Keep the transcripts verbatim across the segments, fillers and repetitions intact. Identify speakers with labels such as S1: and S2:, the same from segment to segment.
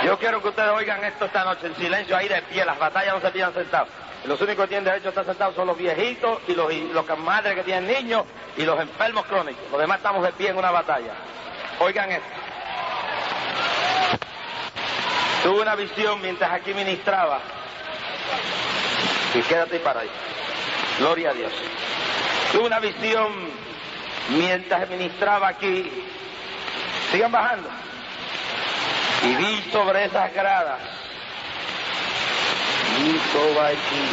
S1: Yo quiero que ustedes oigan esto esta noche en silencio, ahí de pie. Las batallas no se pillan sentados. Los únicos que tienen derecho a estar sentados son los viejitos y los, y los madres que tienen niños y los enfermos crónicos. Los demás estamos de pie en una batalla. Oigan esto. Tuve una visión mientras aquí ministraba. Y quédate para ahí. Gloria a Dios. Tuve una visión mientras ministraba aquí. Sigan bajando. Y vi sobre esas gradas. Y sobre aquí.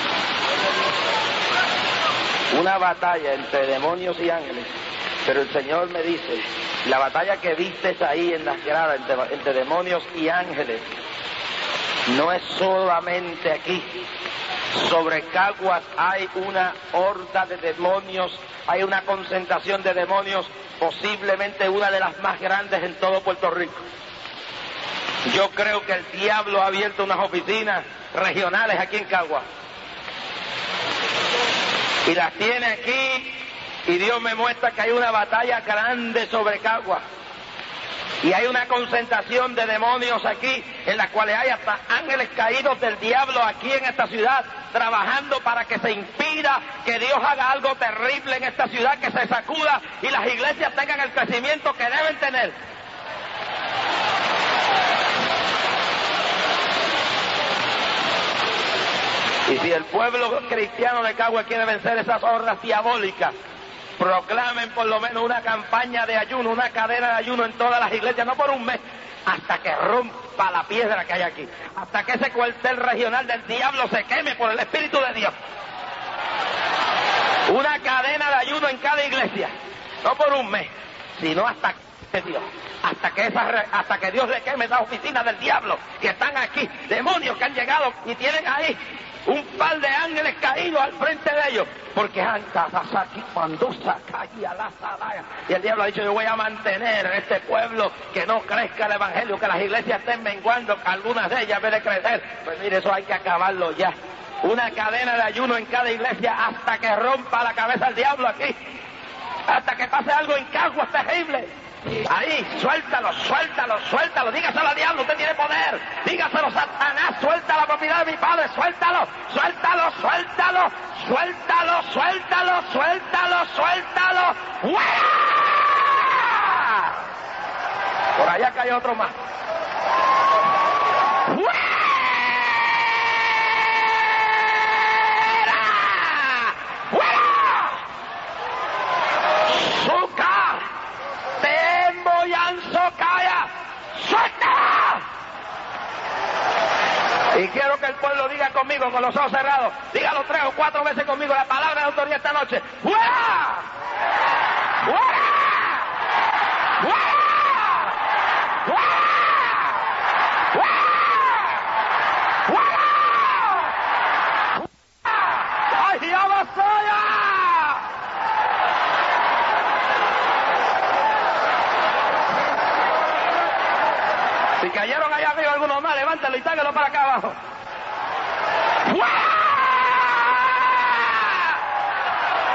S1: Una batalla entre demonios y ángeles. Pero el Señor me dice, la batalla que viste ahí en las gradas entre, entre demonios y ángeles, no es solamente aquí. Sobre Caguas hay una horda de demonios, hay una concentración de demonios, posiblemente una de las más grandes en todo Puerto Rico. Yo creo que el diablo ha abierto unas oficinas regionales aquí en Caguas. Y las tiene aquí, y Dios me muestra que hay una batalla grande sobre Caguas. Y hay una concentración de demonios aquí, en las cuales hay hasta ángeles caídos del diablo aquí en esta ciudad, trabajando para que se impida que Dios haga algo terrible en esta ciudad, que se sacuda y las iglesias tengan el crecimiento que deben tener. Y si el pueblo cristiano de Caguas quiere vencer esas hordas diabólicas, proclamen por lo menos una campaña de ayuno, una cadena de ayuno en todas las iglesias, no por un mes, hasta que rompa la piedra que hay aquí, hasta que ese cuartel regional del diablo se queme por el Espíritu de Dios. Una cadena de ayuno en cada iglesia, no por un mes, sino hasta que Dios, hasta que esa, hasta que Dios le queme esas oficinas del diablo que están aquí, demonios que han llegado y tienen ahí un par de ángeles caídos al frente de ellos, porque y el diablo ha dicho, yo voy a mantener este pueblo, que no crezca el evangelio, que las iglesias estén menguando, que algunas de ellas en vez de crecer. Pues mire, eso hay que acabarlo ya. Una cadena de ayuno en cada iglesia hasta que rompa la cabeza el diablo aquí, hasta que pase algo en Caguas terrible. Ahí, suéltalo, suéltalo, suéltalo, dígaselo al diablo, usted tiene poder, dígaselo Satanás, suelta la propiedad de mi padre, suéltalo, suéltalo, suéltalo, suéltalo, suéltalo, suéltalo, suéltalo, ¡fuera! Por allá cayó otro más. ¡Fuera! ¡Fuera! ¡Suca! ¡Socaya! ¡Suelta! Y quiero que el pueblo diga conmigo, con los ojos cerrados, dígalo tres o cuatro veces conmigo, la palabra de autoridad esta noche. ¡Fuera! ¡Fuera! ¡Fuera! ¡Fuera! ¡Fuera! ¡Fuera! ¡Ay, ya Masaya! Si cayeron allá arriba algunos más, levántalo y táguelo para acá abajo. ¡Fuera!